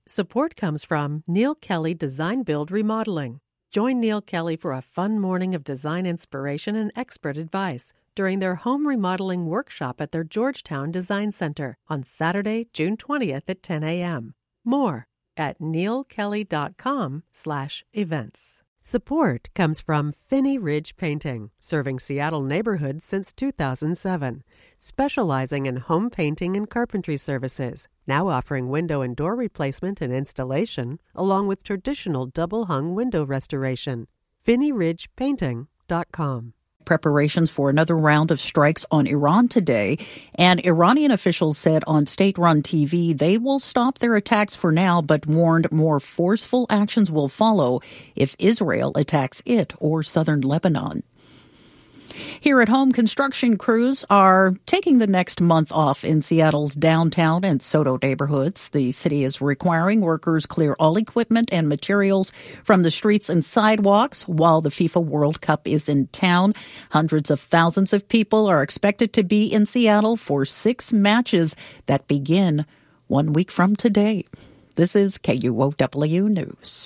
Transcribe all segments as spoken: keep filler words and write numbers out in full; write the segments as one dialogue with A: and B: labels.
A: Support comes from Neil Kelly Design Build Remodeling. Join Neil Kelly for a fun morning of design inspiration and expert advice during their home remodeling workshop at their Georgetown Design Center on Saturday, June twentieth at ten a.m. More at neilkelly.com slash events. Support comes from Finney Ridge Painting, serving Seattle neighborhoods since two thousand seven, specializing in home painting and carpentry services, now offering window and door replacement and installation, along with traditional double-hung window restoration. finney ridge painting dot com.
B: Preparations for another round of strikes on Iran today, and Iranian officials said on state-run T V they will stop their attacks for now, but warned more forceful actions will follow if Israel attacks it or southern Lebanon. Here at home, construction crews are taking the next month off in Seattle's downtown and SoDo neighborhoods. The city is requiring workers clear all equipment and materials from the streets and sidewalks while the FIFA World Cup is in town. Hundreds of thousands of people are expected to be in Seattle for six matches that begin one week from today. This is K U O W News.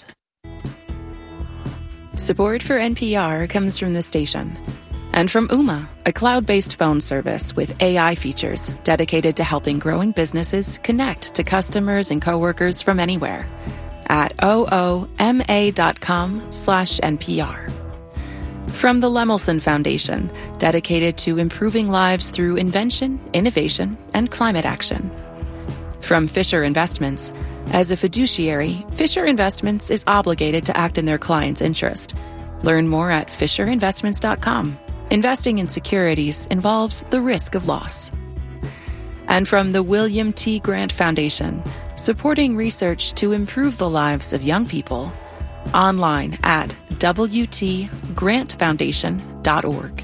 C: Support for N P R comes from the station. And from Ooma, a cloud-based phone service with A I features dedicated to helping growing businesses connect to customers and coworkers from anywhere at ooma.com slash NPR. From the Lemelson Foundation, dedicated to improving lives through invention, innovation, and climate action. From Fisher Investments, as a fiduciary, Fisher Investments is obligated to act in their client's interest. Learn more at fisher investments dot com. Investing in securities involves the risk of loss. And from the William T. Grant Foundation, supporting research to improve the lives of young people, online at w t grant foundation dot org.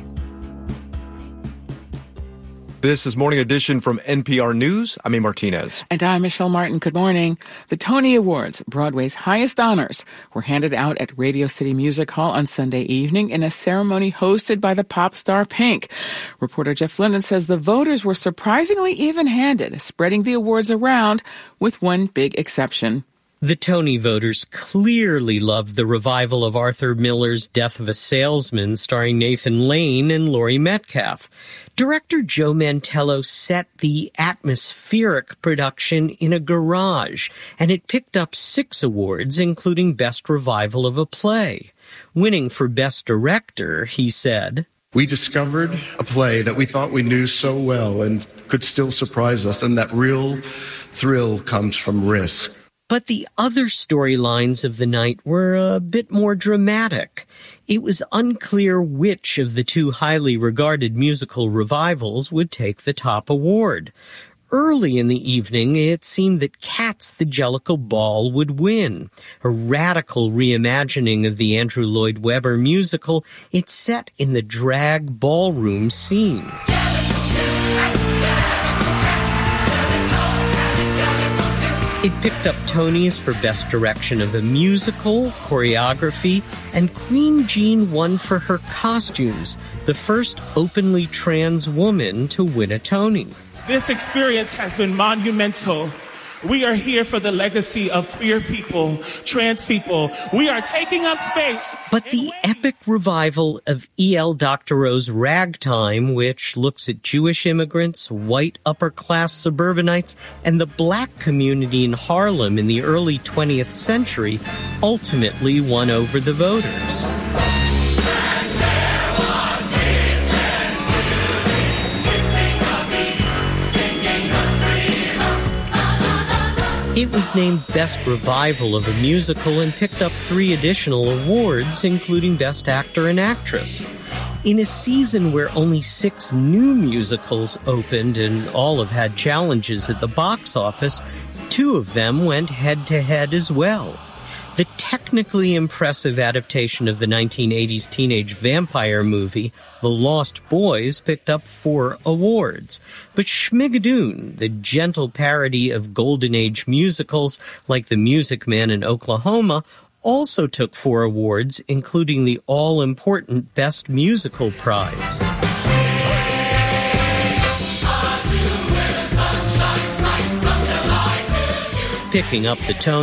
D: This is Morning Edition from N P R News. I'm A. Martinez.
E: And I'm Michelle Martin. Good morning. The Tony Awards, Broadway's highest honors, were handed out at Radio City Music Hall on Sunday evening in a ceremony hosted by the pop star Pink. Reporter Jeff Linden says the voters were surprisingly even-handed, spreading the awards around with one big exception.
F: The Tony voters clearly loved the revival of Arthur Miller's Death of a Salesman, starring Nathan Lane and Laurie Metcalf. Director Joe Mantello set the atmospheric production in a garage, and it picked up six awards, including Best Revival of a Play. Winning for Best Director, he said,
G: "We discovered a play that we thought we knew so well and could still surprise us, and that real thrill comes from risk."
F: But the other storylines of the night were a bit more dramatic. It was unclear which of the two highly regarded musical revivals would take the top award. Early in the evening, it seemed that Cats the Jellicle Ball would win. A radical reimagining of the Andrew Lloyd Webber musical, it's set in the drag ballroom scene. It picked up Tonys for Best Direction of a Musical, Choreography, and Queen Jean won for her costumes, the first openly trans woman to win a Tony.
H: This experience has been monumental. We are here for the legacy of queer people, trans people. We are taking up space.
F: But the epic revival of E L. Doctorow's Ragtime, which looks at Jewish immigrants, white upper-class suburbanites, and the black community in Harlem in the early twentieth century, ultimately won over the voters. It was named Best Revival of a Musical and picked up three additional awards, including Best Actor and Actress. In a season where only six new musicals opened and all have had challenges at the box office, two of them went head-to-head as well. The technically impressive adaptation of the nineteen eighties teenage vampire movie, The Lost Boys, picked up four awards. But Schmigadoon, the gentle parody of Golden Age musicals like The Music Man in Oklahoma, also took four awards, including the all-important Best Musical prize. Picking up the tone